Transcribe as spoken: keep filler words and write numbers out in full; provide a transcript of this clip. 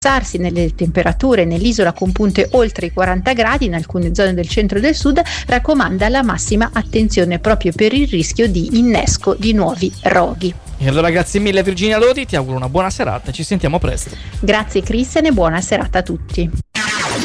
alzarsi nelle temperature nell'isola con punte oltre i quaranta gradi in alcune zone del centro e del sud, raccomanda la massima attenzione proprio per il rischio di innesco di nuovi roghi. E allora grazie mille Virginia Lodi, ti auguro una buona serata e ci sentiamo presto. Grazie Cristian e buona serata a tutti.